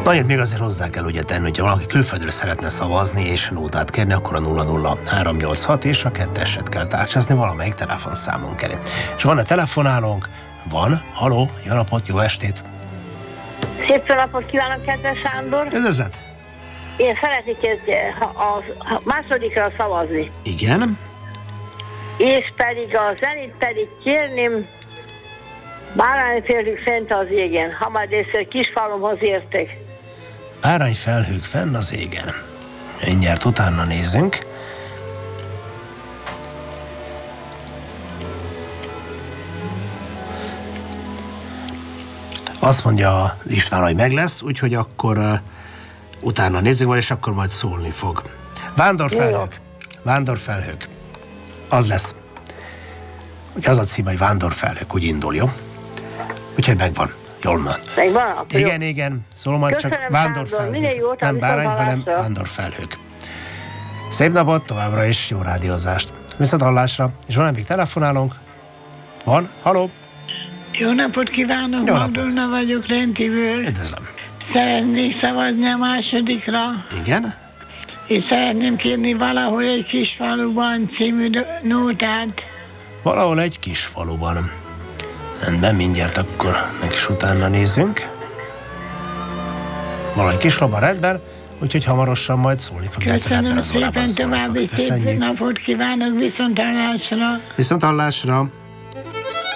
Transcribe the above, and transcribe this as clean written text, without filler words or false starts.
Nagyot még azért hozzá kell ugye tenni, hogyha valaki külföldről szeretne szavazni és nótát kérni, akkor a 00386 és a 2-eset kell tárcsázni valamelyik telefonszámunk elé. És van-e telefonálónk? Van. Haló, jó napot, jó estét! Szép jó napot kívánok, kedves Sándor! Üdvözlet! Én szeretnék a másodikra szavazni. Igen. És pedig a zenét pedig kérném, bárányfelhők fent az égen, ha majd egyszer Kisfalomhoz értek. Bárányfelhők fenn az égen. Mindjárt utána nézzünk. Azt mondja István, hogy meg lesz, úgyhogy akkor utána nézzük és akkor majd szólni fog. Vándorfelhők. Vándorfelhők. Az lesz. Ugye az a cím, hogy Vándorfelhők, úgy indul, jó? Úgyhogy megvan. Jól van. Megvan? Igen, igen. Szólom majd csak Vándorfelhők. Nem bárány, hanem Vándorfelhők. Szép napot, továbbra is jó rádiózást. Viszonthallásra. És van még telefonálunk? Van? Haló? Jó napot kívánok, Magdolna vagyok rendkívül. Üdvözlöm. Szeretnék szavazni a másodikra. Igen? És szeretném kérni Valahol egy kis faluban című nótát. Valahol egy kis faluban. Rendben, mindjárt akkor meg is utána nézzünk. Valahogy kis faluban, rendben, úgyhogy hamarosan majd szólni fog. Köszönöm szépen, további szép napot kívánok, viszonthallásra. Viszonthallásra.